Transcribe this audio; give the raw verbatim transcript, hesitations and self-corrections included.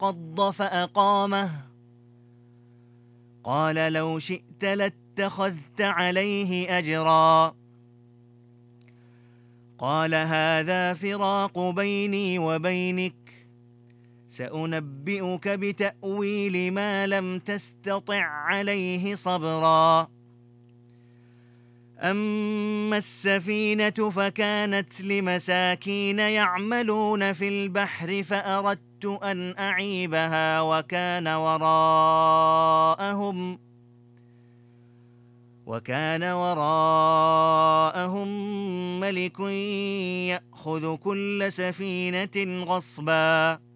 انقض فأقامه قال لو شئت لاتخذت عليه أجرا قال هذا فراق بيني وبينك سأنبئك بتأويل ما لم تستطع عليه صبرا أما السفينة فكانت لمساكين يعملون في البحر فأردت أن أعيبها وكان وراءهم وكان وراءهم ملك يأخذ كل سفينة غصبا